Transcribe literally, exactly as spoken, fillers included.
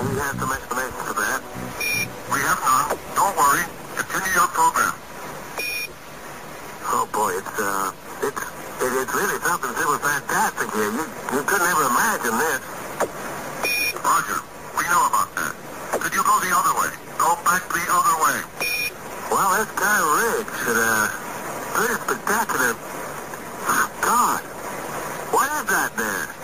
he has some explanation for that. We have none. Don't worry. Continue your program. Oh, boy, it's, uh, it's, it, it's really something super fantastic here. You, you couldn't ever imagine this. Roger. We know about that. Could you go the other way? Go back the other way. Well, this guy Riggs, it, uh, pretty spectacular. God, what is that there?